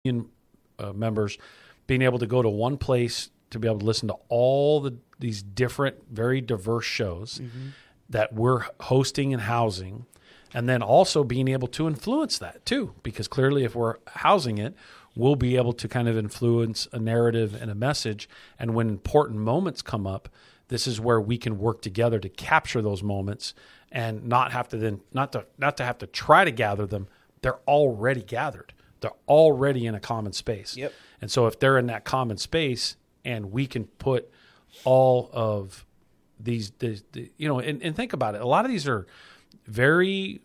members being able to go to one place to be able to listen to all these different, very diverse shows that we're hosting and housing, and then also being able to influence that too, because clearly if we're housing it, we'll be able to kind of influence a narrative and a message. And when important moments come up, this is where we can work together to capture those moments and not have to then not to have to try to gather them. They're already gathered. They're already in a common space. Yep. And so if they're in that common space and we can put all of these and think about it. A lot of these are very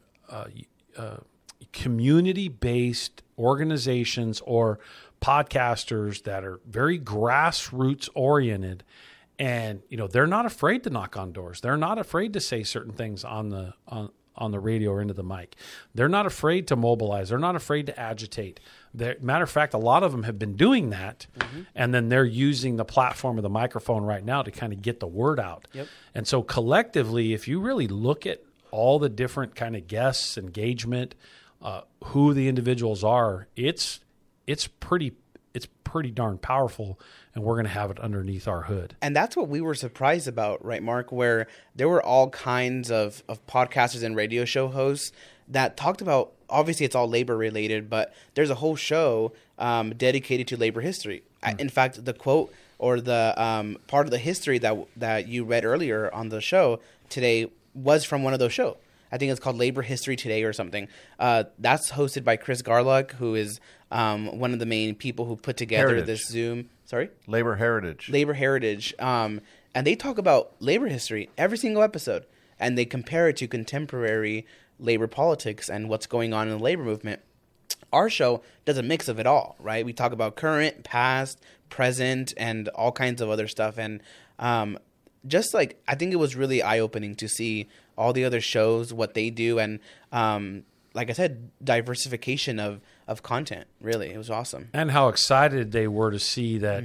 community-based organizations or podcasters that are very grassroots oriented, and they're not afraid to knock on doors. They're not afraid to say certain things on the radio or into the mic. They're not afraid to mobilize. They're not afraid to agitate. Matter of fact, a lot of them have been doing that, and then they're using the platform of the microphone right now to kind of get the word out. Yep. And so collectively, if you really look at all the different kind of guests, engagement, who the individuals are, it's pretty darn powerful, and we're going to have it underneath our hood. And that's what we were surprised about, right, Mark, where there were all kinds of podcasters and radio show hosts that talked about, obviously it's all labor related, but there's a whole show dedicated to labor history. In fact, the quote or the part of the history that you read earlier on the show today was from one of those shows. I think it's called Labor History Today or something. That's hosted by Chris Garlock, who is one of the main people who put together this Zoom. Sorry? Labor Heritage. Labor Heritage. And they talk about labor history every single episode. And they compare it to contemporary labor politics and what's going on in the labor movement. Our show does a mix of it all, right? We talk about current, past, present, and all kinds of other stuff. And I think it was really eye-opening to see all the other shows, what they do, and like I said, diversification of content. Really, it was awesome. And how excited they were to see that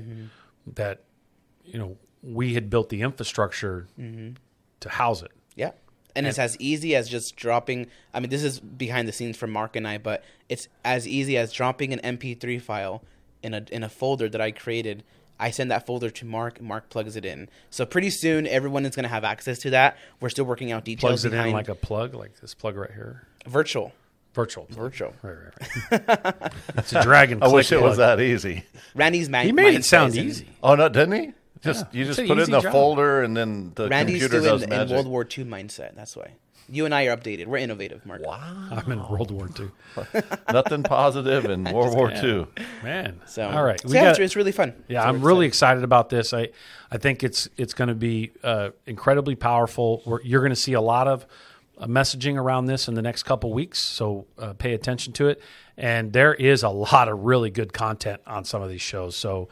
we had built the infrastructure to house it. Yeah. And it's as easy as just dropping. I mean, this is behind the scenes from Mark and I, but it's as easy as dropping an MP3 file in a folder that I created. I send that folder to Mark. Mark plugs it in. So pretty soon, everyone is going to have access to that. We're still working out details. Plugs it in like a plug, like this plug right here. Virtual. Right. It's a dragon. I wish it plug. was that easy. Randy's He made it sound easy. Oh no, didn't he? You It's just an put it in easy the job. folder, and then the Randy's computer still does in magic. World War II mindset. That's why. You and I are updated. We're innovative, Mark. Wow. I'm in World War II. Nothing positive in World War II. Man. So, all right. it's really fun. Yeah, So I'm we're really excited about this. I think it's going to be incredibly powerful. You're going to see a lot of messaging around this in the next couple weeks, so pay attention to it. And there is a lot of really good content on some of these shows. So,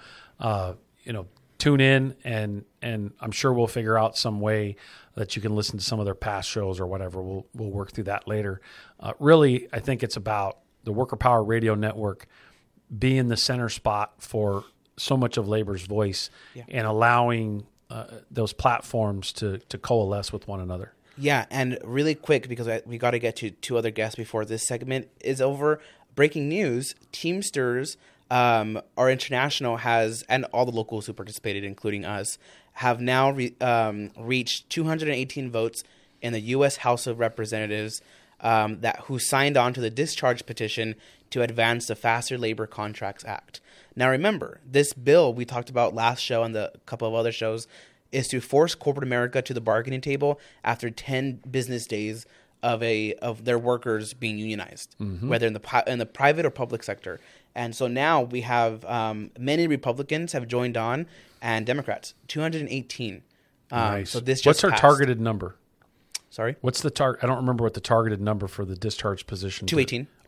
tune in, and I'm sure we'll figure out some way that you can listen to some of their past shows or whatever. We'll work through that later. Really, I think it's about the Worker Power Radio Network being the center spot for so much of labor's voice and allowing those platforms to coalesce with one another. Yeah, and really quick, because we got to get to two other guests before this segment is over. Breaking news, Teamsters, our international has, and all the locals who participated, including us, have now reached 218 votes in the U.S. House of Representatives who signed on to the discharge petition to advance the Faster Labor Contracts Act. Now remember, this bill we talked about last show and a couple of other shows is to force corporate America to the bargaining table after 10 business days of their workers being unionized, whether in the private or public sector. And so now we have many Republicans have joined on, and Democrats, 218. Nice. So this just What's our passed. targeted number? Sorry? What's the target? I don't remember what the targeted number for the discharge position. 218.